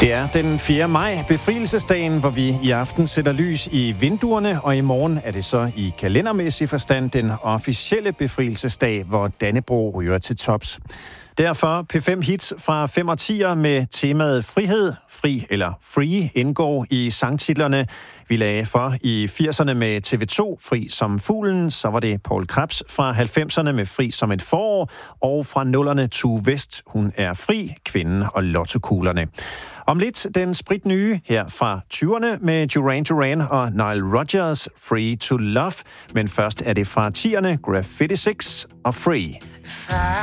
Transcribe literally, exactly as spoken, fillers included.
Det er den fjerde maj, befrielsesdagen, hvor vi i aften sætter lys i vinduerne, og i morgen er det så i kalendermæssig forstand den officielle befrielsesdag, hvor Dannebrog ryger til tops. Derfor P fem hits fra fem årtier med temaet frihed, fri eller free, indgår i sangtitlerne. Vi lagde for i firserne med T V to, Fri som fuglen, så var det Poul Krebs fra halvfemserne med Fri som et forår, og fra nullerne Tue West, Hun er fri, Kvinden og Lottokuglerne. Om lidt den spritnye her fra tyverne med Duran Duran og Nile Rodgers, Free to Love, men først er det fra tierne, Graffiti Six og Free.